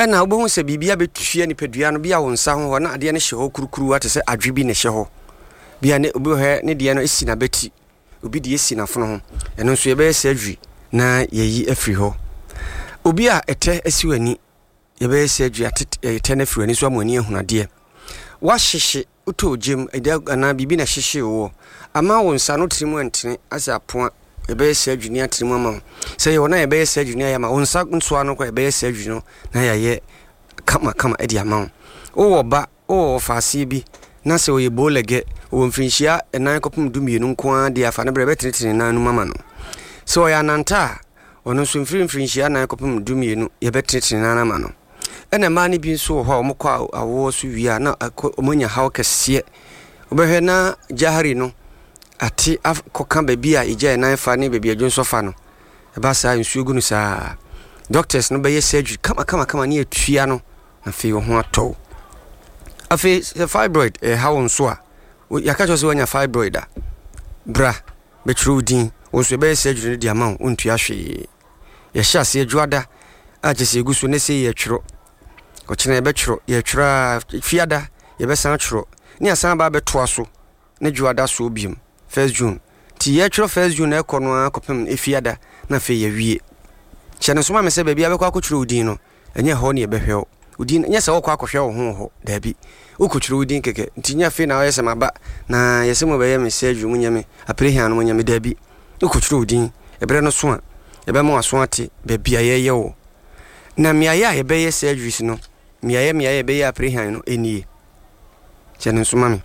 ɛna obo hu se bibia betue ni pedua no bia wo nsa ho na ade ne hye ho kurukuru ate se adwe bi ne hye ho bia ne obi he ne de no esi na beti obi de esi na fono ho ɛno nso ye be surgery na yeyi afiri ho obi a ete asi wani ye be surgery ete na afiri wani so amani ehunade wa hyehye uto gym na bibi na hyehye wo ama wo nsa no trimu antene asa apoa ebe surgery ni atrimu ama say wona ebe surgery ni ayama wo nsa nso ano kwa ebe surgery no na yaye kama edi ama wo ba wo faase bi na se oye bolege wo mfinhia enan kopum dumienu nko a de afa na brebe tinitini na nu mama no so ya nanta ono so mfinhia na kopum dumienu ye betinitini na ma no ena ma ni bi nso ho omkwa awo so wi a na omonya hawo kese obehwe na jahari no ati koka baby a ije na fa ne baby adwonso fa no e ba sa nsuo gu no sa doctors no be ye surgery kama ne atua no na fe ho ato afi fibroid hawo nso a yakacho se wanya fibroid a bra betrudin wonso be ye surgery di ama ontua hwe ye hya se adwada a je se gu so ne se ye twiro ko kina ye betwiro ye twira fiada ye be san twiro ne asan ba betoa so ne dwada so obiem 1st June ti ye twiro 1st June e kono akopem efiada na fe ye wie chene so ma me se bia be kwa akotwiro udin no enye ho ne ye behwe udin nye se wo kwa akwohwe wo ho da bi ukotwiro udin keke nti nya fe na wo yese maba na yese mo be ye message mu nyame aprehian no nyame da bi ukotwiro udin ebre no so a ebe mo aso ate be bia ye wo na miaya ye be ye surgeries no miaya be ye aprehian no enie chene so ma me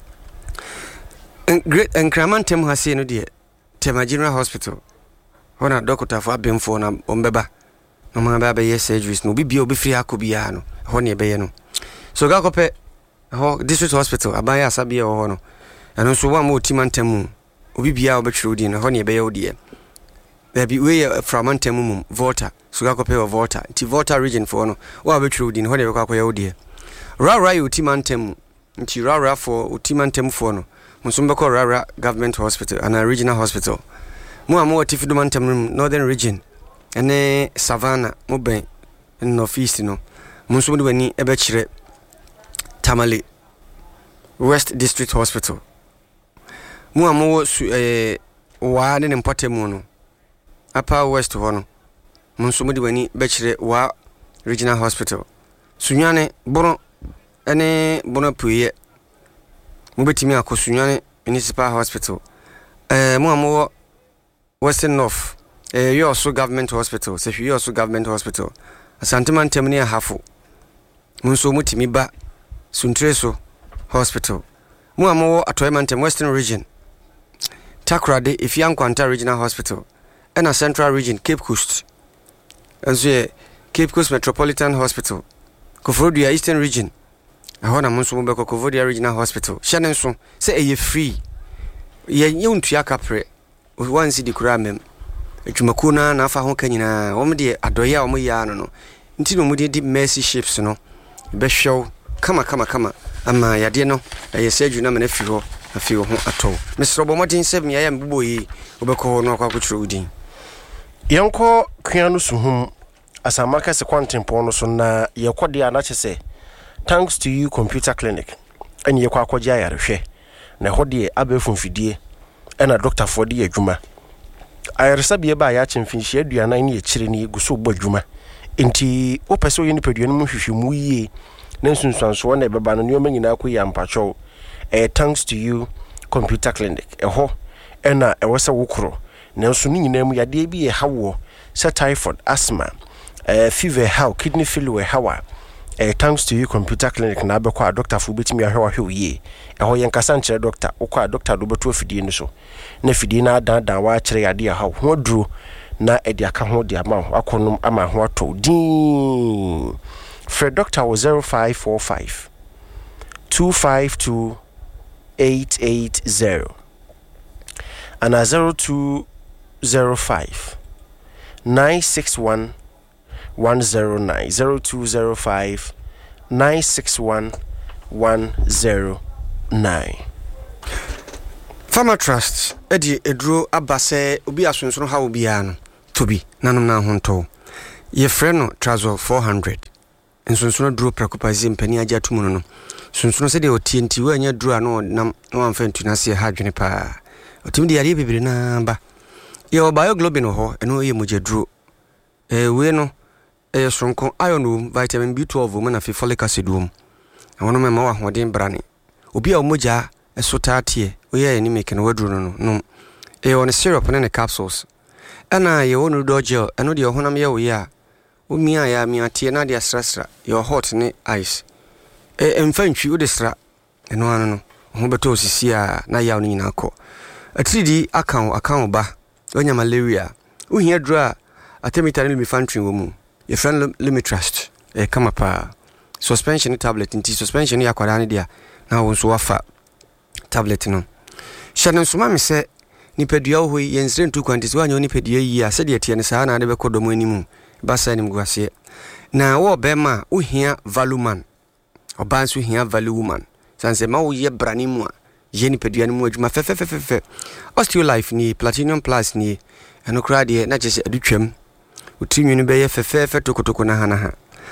great encramantem hase no de Tema General Hospital hona doctor for abemfo na ombeba no ma ba be surgeries no bibia obi free akobia no hone be ye no so ga kope ho district hospital abaya asabia ho no eno so wa mo timantem obi bia obetwiro di no hone be ye odie baby we framantem mum volta so ga kope volta ti volta region for no wa obetwiro di no hone be kwa koye odie rara you timantem nti rara for timantem for no Musumbeko Rara Government Hospital and a regional hospital. Mo Tifidumantem Northern Region and Savannah Mobe in Northeast no. Musumduani Ebechire Tamale West District Hospital. Mo wa den Portemono Upper West Hono. Musumduani Bechire wa Regional Hospital. Sunyane Bono ene Bono Puye Mubetimi akosunyane Municipal Hospital. Mo Western North. You also government hospital. Se you also government hospital. Asanteman temni hafu. Munso mutimi ba Suntreso Hospital. Mo atoymantem Western Region. Takrade Ifiankwanta Regional Hospital. And a Central Region Cape Coast. Anzo Cape Coast Metropolitan Hospital. Kofrodia Eastern Region. Ahona munso mbeko Kovodia Regional Hospital. Shanen so say eye free. Ye yontua kapre. Once di kura mem. Etwumakuna na afa ho kanyina. Wo de adoye a wo ya no. Nti no mudi di mercy ships no. Be hwew kama ama yade no. Eye surgery na me fi ho afi ho ato. Mr. Obomodin 7 ya mbubo yi obeko no akwa kotro udin. Yanko kwianu suhum asamaka se kwantempo no so na ye kode anachese. Thanks to you computer clinic and ye kwa kwaja ya rehwe na hode abefumfidie na doctor for die adwuma ayresabie ba ya chemfinhie aduana ne ye kire ne guso bo adwuma enti opese oye nipadua no hwehwemu yie na nsunsuanso na beba no nyoma nyina akoyi ampacho thanks to you computer clinic eho na ewose wokro na nso ni nyina mu yade bi ye hawo se typhoid asthma fever how kidney failure how thanks to you computer clinic na abekwa doctor fu betimi ahwe ye eho yenkasa nkere doctor okwa doctor do beto afidie ni so na fidie na dan wa kire yade ha ho duro na edi aka ho de ama akonum ama ho ato din for doctor was 0545 252 880 and 0205 961 109 0205 961 109. Farmer Trust edi edro abase obi asonso ha obi ano tobi nanom na honto ye frɛ no Trazo 400 nsonsono duro preoccupation pani agya tumu no sonsono se de otienti wa anya duro ano nam no amfa ntuna se ha dwene pa otim de yare bibire na ba ye bioglobin ho eno ye moja duro we no sonko iron vitamin B12 mo na folic acid wom wono me ma wa hoden brane obi a moja esotaate oye ni make no waduro no on syrup and capsules ana ye wonu dogel eno de honam ye wo ya umia ya mi atie na de asrasra your hot ne ice emfantwi udesra eno anu no ho beto osisi a na yaw ni nyina akọ atridi akan ba onya malaria uhia dura atemita ne limifantwi wo mu ye friend limitrust kama pa suspension tablet nti suspension ya kwada ne dia na wo so wafa tablet no shanen suma me se nipadua ho yensre ntu kwantis wa nyo nipadua yi a se de tie ne saa na de be kodomo animu basa nim guase na wo bema uhia valuman obanso hia value woman sanse ma wo ye brani mu a ye nipadua ne mu adwuma fe Osteolife ni Platinum Plus ni eno kra de na chese adutwam utinwi no be ye fe tokotoko na ha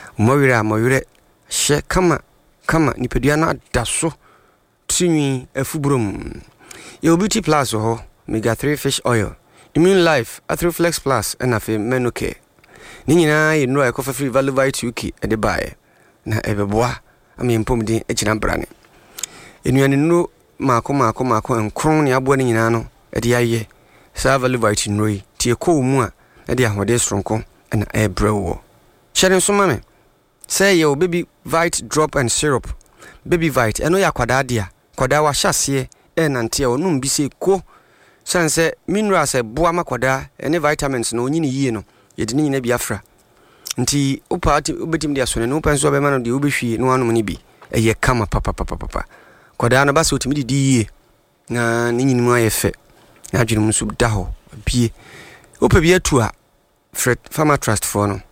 mowire hye kama nipadua na daso tinwi afubrom ye Beauty Plus ho Omega 3 fish oil Immune Life Athroflex Plus and afi Menocare ni nyina ye no ekofa free value vitamin UK e de bae na ebeboa ami mpomdi ejina brane enuane no maako enkron ne abo ne nyina no e de aye sa value vitamin roi tie ko mu a e de ahode stronko na e brewo shere so mame say yo baby vite drop and syrup baby vite eno ya kwada dia kwada wa hyase e nante o num bi se ko sanse minerals e boa makwada ene vitamins no nyini yie no ye de nyina biafra nti upati ubetim dia so ne no penso be ma no de ubehwie no anum ni bi eye kama papa kwada na ba se otimi di yie na ne nyini mu ayefe na adwene mu so da ho bie opa bi atu a Fred Farmer Trust for no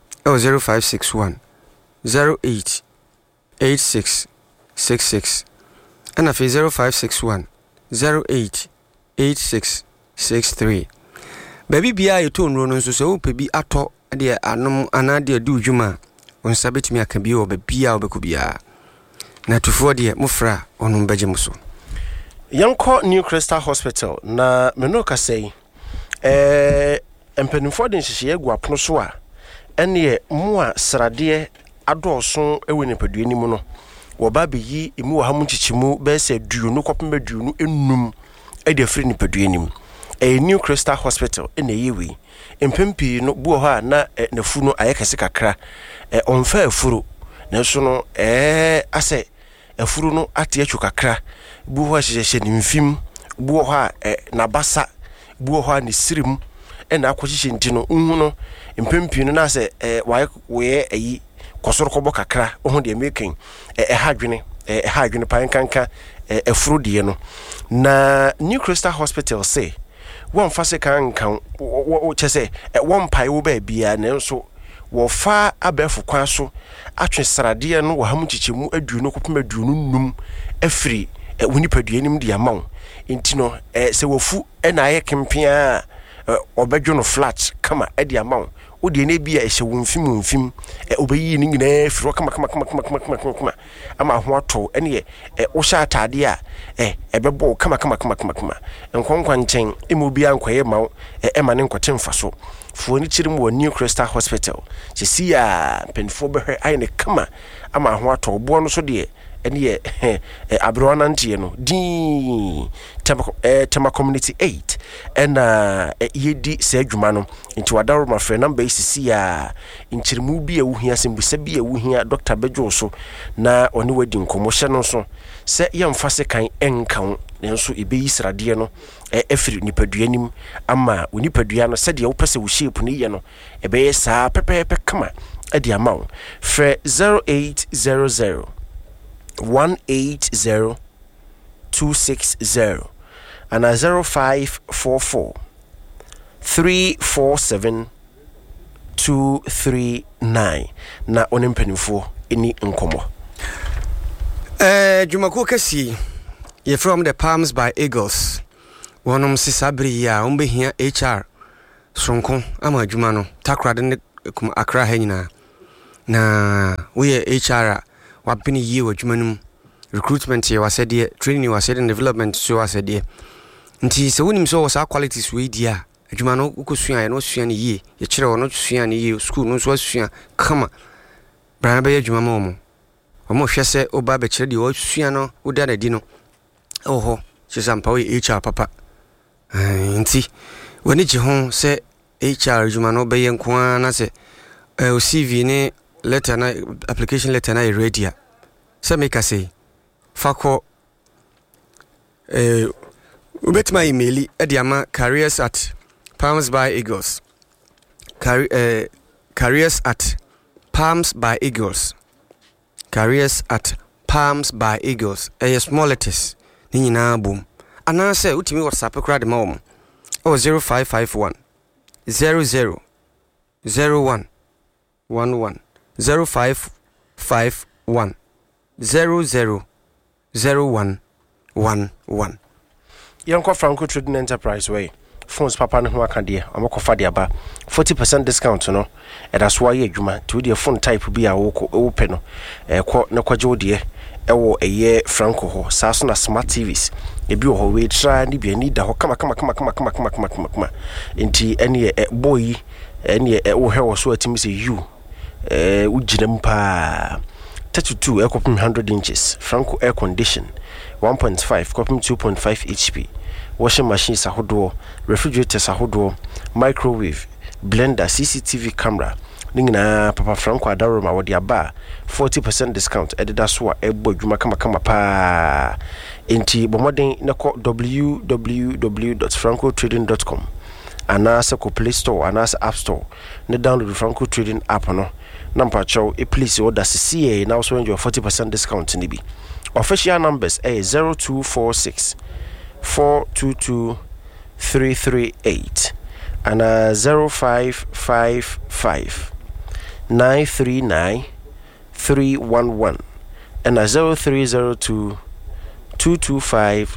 0561 08 8666 and afi 0561 08 8663 baby bia yeto nro no nso so opa bi ato de anom anade adu dwuma onsa betumi aka bi o bia obeko bia na tufo de mofra onom beje muso Yanko New Crystal Hospital na menoka sei empenifo de nhihye egu apono so a ene mu a srade adọọso ewe nipadua ni mu no wo ba be yi emu wa hamu chichimu be se duonu kopem duonu enum e de free nipadua ni mu New Crystal Hospital ene yewi empempi no bu ho a na nafu no ayekase kakra onfa afuru na so no ase afuru no ate atwu kakra bu ho hyehye ni mfim bu ho a na basa bu ho a ni sirim na akohihye nti no unhu no empempi no na se waye ayi kosoro kobo kakra ohun de making hadwene pankanka afuru de no na New Crystal Hospital say one fase kan wo chese one pai wo ba bia na so wo fa abefu kwan so atwe srade no wo hamu chichemu aduonu kopem aduonu num afiri woni paduanim de amaw enti no se wofu na aye kempia obedwo no flat kama de amaw odi na bia ehye wonfim obeyi ni nyina afiri kama ama ho ato ene wo sha atade a ebebo kama enkonkwa nchen imobi ankoye maw ema ne nkote mfaso fuoni chirim wo New Crystal Hospital chesi ya penfo behwe ayne kama ama ho ato obo no so de ene abroana ntie no di tema community 8 ena yedi se adwuma no nti wadaro ma frɛ number isisi ya nchirimu bi a wuhia sembusa bi a wuhia Dr. Bejo so na oni wadi nkomo hye no so se yemfa se kan enkan nenso ebeyi srade no efiri nipadua nim ama onipadua no se de wo pese wo shape no ye no ebeye saa pepepe kama ade amaw frɛ 0800 180 260 and 0544 347 239 na onempanifo eni nkomo Jumako kasi ye from the Palms by Eagles wonom sisabri ya ombehia HR sonko ama adwuma no takrade ne Accra ha nyina na we HR wabini yie wadwumanum recruitment ye wasede training wasede development so wasede nti se wonim so wasa qualities we dia adwuma no ukosua ye no sua ne yie ye kire wo no sua ne yie school no so sua kama bra be adwuma mo omo hwese oba be kire de wo sua no woda na di no oho chisampa we HR papa nti woni ji ho se HR adwuma no be ye nko na se o CV ne letter na application letter na ready se make say fako ubet my email ediama careers@Palms by Eagles careers@Palms by Eagles small letters ni nyina boom ana say utimi WhatsApp kra de ma wo 0551 00 01 11 0551 00 0111 Yanko Franco Trading Enterprise way phones papa no ho akade amakofa de aba 40% discount no that's why adwuma to the phone type bi a wo pe no ekọ na kwaje wo de ewo eye Franco ho saso na smart TVs ebi wo ho we try ni bi ani da ho kama enti ene boy ene wo hewo so atimi se you ujinem pa 32 air copy 100 inches Franco air condition 1.5 copy 2.5 HP washing machines ahodo refrigerators ahodo microwave blender CCTV camera ningina papa Franco adaro ma wodi aba 40% discount edida so a ebo adwuma kama pa enti bomoden nako www.francotrading.com anasa ko Play Store anasa App Store ne download the Franco Trading app no number chow please order CCA now so enjoy 40% discount nibi official numbers 0246 422 338 and 0555 939 311 and 0302 225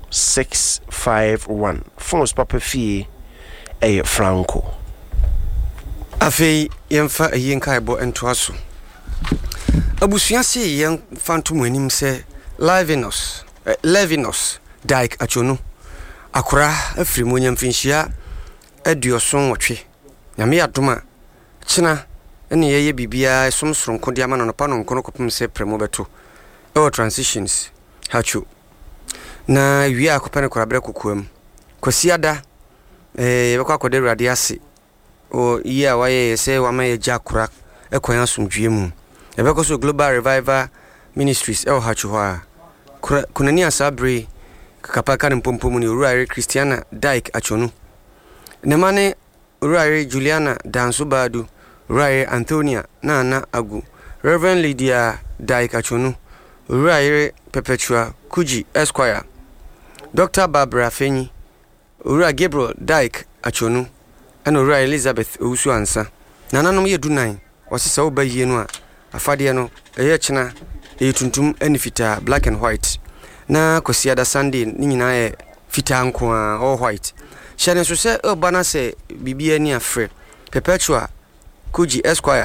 651 phones papa fee Franco afei yemfa yinka ebo entoaso abusua se yen fantom anim se Levinos Dyke Achonu akora afiri mo nyamfinhia aduoson wotwe nyame yadoma kina ene yeye bibia somsoronko de ama no pa no nkono kopem se premo beto transitions hachu na wi akopene korabre kokoam kwasiada yebekwa akode rade ase o iya waye se wama ye jakura ekwan asomdwe mu yebekwa so Global Revival Ministries hachu ha kunani asabre kakapaka npompom ni Urare Christiana Dyke Achonu nemane Urare Juliana Dansubadu Urare Antonia Nana Agu Reverend Lydia Dyke Achonu Urare Perpetua Kuji Esquire Dr. Barbara Fenyi Urare Gabriel Dyke Achonu and Urare Elizabeth Owusu Ansa nananom ye dunan wasisa oba yie no a afade no eye chena tuntum anifita black and white na kosiada Sunday ni nyina ye fita nko a all white shane so se obana se bibia ni afre Perpetua Kuji Esquire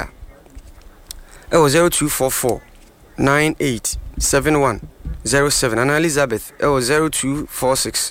0244 987107 and Elizabeth 0246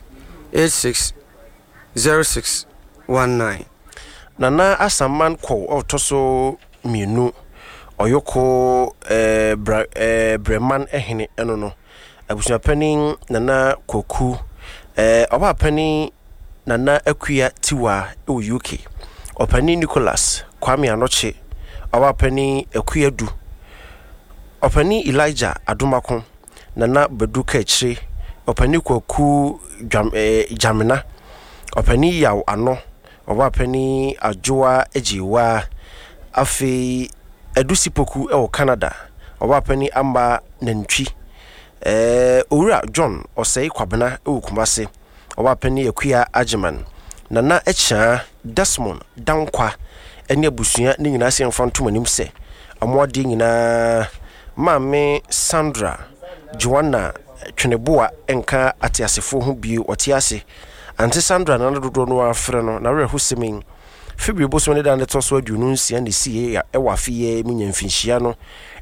860619 Nana asaman ko otoso mienu oyoko breman ehene eno no abusua panin nana koku oba panin nana akua tiwa e UK opani Nicholas Kwame Anoche oba panin akua du opani Elijah Adumakon nana Beduka Echire opani koku Jamina opani Yaw Ano oba pani Ajoa Ejiwa afi Edusipoku e Canada oba pani Amba Nantwi Owura John Osei Kwabena e Kumase oba pani Akua Ajiman nana echa Desmond Dankwa ene abusua ni nyina se mfantom anim se amode nyina Mame Sandra Joanna Tweneboa enka atiasefo ho bi otiase Ante Sandra na dodo no afre no na rehu semin February bosom ne dan de toso aduonu nsia ne sie ya e wa fie mu nyamfinhia no